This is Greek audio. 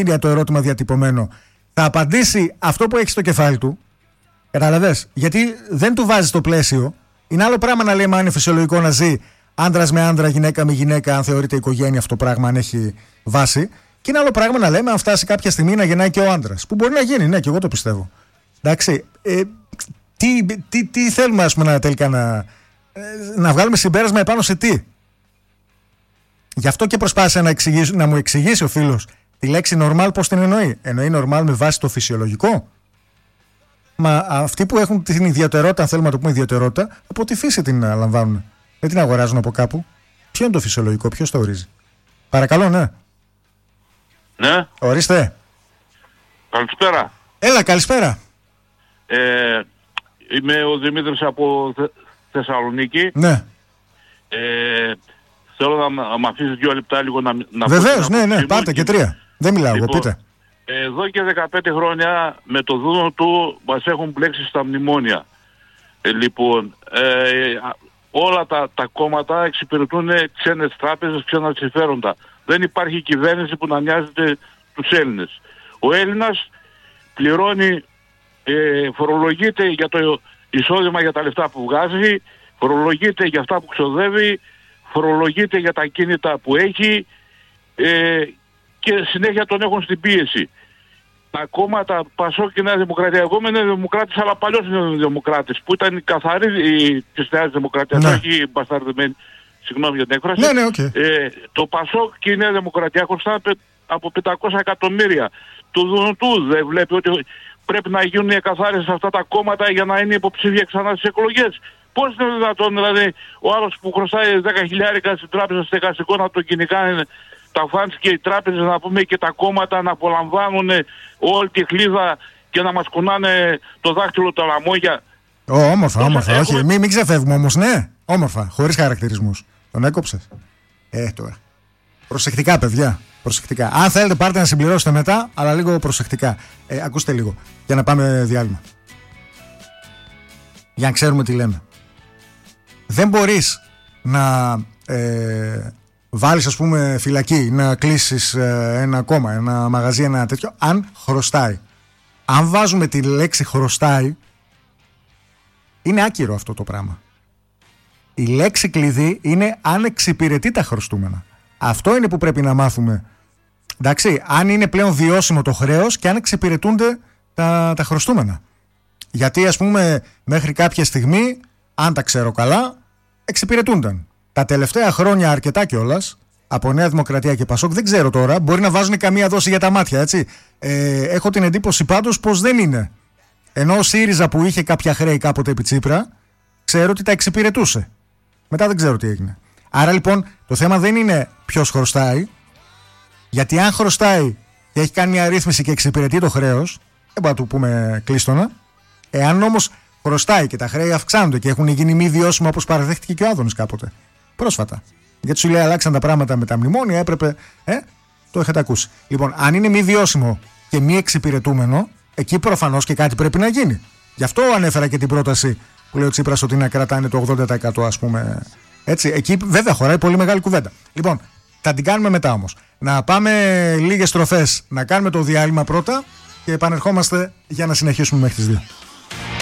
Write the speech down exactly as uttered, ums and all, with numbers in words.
είναι το ερώτημα διατυπωμένο. Θα απαντήσει αυτό που έχει στο κεφάλι του. Καταλαβες. Γιατί δεν του βάζει στο πλαίσιο. Είναι άλλο πράγμα να λέμε αν είναι φυσιολογικό να ζει άντρας με άντρα, γυναίκα με γυναίκα, αν θεωρείται οικογένεια αυτό το πράγμα, αν έχει βάση. Και είναι άλλο πράγμα να λέμε αν φτάσει κάποια στιγμή να γεννάει και ο άντρας. Που μπορεί να γίνει, ναι, και εγώ το πιστεύω. Εντάξει. Ε, τι, τι, τι θέλουμε, ας πούμε, να, τελικά να, να βγάλουμε συμπέρασμα επάνω σε τι. Γι' αυτό και προσπάθησα να, να μου εξηγήσει ο φίλος τη λέξη normal πώς την εννοεί. Εννοεί normal με βάση το φυσιολογικό. Μα αυτοί που έχουν την ιδιαιτερότητα, αν θέλουμε να το πούμε ιδιαιτερότητα, από τη φύση την λαμβάνουν. Δεν την αγοράζουν από κάπου. Ποιο είναι το φυσιολογικό, ποιος το ορίζει? Παρακαλώ, ναι. Ναι. Ορίστε. Καλησπέρα. Έλα, καλησπέρα. Ε, είμαι ο Δημήτρης από Θε, Θεσσαλονίκη. Ναι. Ε, θέλω να μ' αφήσεις δύο λεπτά λίγο να, να Βεβαίως, ναι, ναι, πάρτε και τρία. Δεν μιλάω, λοιπόν, εγώ, πείτε. Εδώ και δεκαπέντε χρόνια με το δούνο του μας έχουν μπλέξει στα μνημόνια. Ε, λοιπόν, ε, όλα τα, τα κόμματα εξυπηρετούν ξένες τράπεζες, ξένα συμφέροντα. Δεν υπάρχει κυβέρνηση που να νοιάζεται τους Έλληνες. Ο Έλληνας πληρώνει, ε, φορολογείται για το εισόδημα, για τα λεφτά που βγάζει, φορολογείται για αυτά που ξοδεύει, φορολογείται για τα κίνητα που έχει, ε, και συνέχεια τον έχουν στην πίεση. Τα κόμματα Πασόκ και Νέα Δημοκρατία, εγώ είμαι Νέα Δημοκράτης, αλλά παλιός είναι Δημοκράτης, που ήταν καθαρή της Νέας Δημοκρατίας, ναι. Όχι μπασταρδεμένη, συγγνώμη για την έκφραση. Ναι, ναι, okay. ε, το Πασόκ και η Νέα Δημοκρατία χρωστάνε από πεντακόσια εκατομμύρια. Του Δουνουτού δεν βλέπει ότι πρέπει να γίνουν οι εκαθάρισεις σε αυτά τα κόμματα για να είναι υποψήφια ξανά στις εκλογές? Πώς είναι δυνατόν, δηλαδή, ο άλλος που χρωστάει δέκα χιλιάρικα στην τράπεζα στεγαστικό να τον κυνηγάνε τα φαντς και οι τράπεζες, να πούμε, και τα κόμματα να απολαμβάνουν όλη τη χλίδα και να μας κουνάνε το δάχτυλο τα λαμόγια? Ω, όμορφα, Τόσα όμορφα. έχουμε... Όχι, μην, μην ξεφεύγουμε όμως, ναι. Όμορφα, χωρίς χαρακτηρισμούς. Τον έκοψες. Ε, τώρα. Προσεκτικά, παιδιά. Προσεκτικά. Αν θέλετε, πάρτε να συμπληρώσετε μετά, αλλά λίγο προσεκτικά. Ε, ακούστε λίγο, για να πάμε διάλειμμα. Για να ξέρουμε τι λέμε. Δεν μπορείς να ε, βάλεις, ας πούμε, φυλακή, να κλείσεις ε, ένα κόμμα, ένα μαγαζί, ένα τέτοιο, αν χρωστάει. Αν βάζουμε τη λέξη χρωστάει, είναι άκυρο αυτό το πράγμα. Η λέξη κλειδί είναι αν εξυπηρετεί τα χρωστούμενα. Αυτό είναι που πρέπει να μάθουμε. Εντάξει, αν είναι πλέον βιώσιμο το χρέος και αν εξυπηρετούνται τα, τα χρωστούμενα. Γιατί, ας πούμε, μέχρι κάποια στιγμή, αν τα ξέρω καλά, εξυπηρετούνταν. Τα τελευταία χρόνια αρκετά κιόλας, από Νέα Δημοκρατία και Πασόκ, δεν ξέρω τώρα, μπορεί να βάζουν καμία δόση για τα μάτια, έτσι. Ε, έχω την εντύπωση πάντως πως δεν είναι. Ενώ ο ΣΥΡΙΖΑ που είχε κάποια χρέη κάποτε επί Τσίπρα, ξέρω ότι τα εξυπηρετούσε. Μετά δεν ξέρω τι έγινε. Άρα λοιπόν το θέμα δεν είναι ποιος χρωστάει, γιατί αν χρωστάει και έχει κάνει μια ρύθμιση και εξυπηρετεί το χρέος, δεν μπορούμε να του πούμε κλείστονα. Εάν όμως χρωστάει και τα χρέη αυξάνονται και έχουν γίνει μη βιώσιμα, όπως παραδέχτηκε και ο Άδωνης κάποτε, πρόσφατα. Γιατί σου λέει αλλάξαν τα πράγματα με τα μνημόνια, έπρεπε. Ε, το έχετε ακούσει. Λοιπόν, αν είναι μη βιώσιμο και μη εξυπηρετούμενο, εκεί προφανώς και κάτι πρέπει να γίνει. Γι' αυτό ανέφερα και την πρόταση που λέει ο Τσίπρας ότι να κρατάνε το ογδόντα τοις εκατό, ας πούμε. Έτσι, εκεί βέβαια χωράει πολύ μεγάλη κουβέντα. Λοιπόν, θα την κάνουμε μετά όμως. Να πάμε λίγες στροφές, να κάνουμε το διάλειμμα πρώτα και επανερχόμαστε για να συνεχίσουμε μέχρι τις δύο.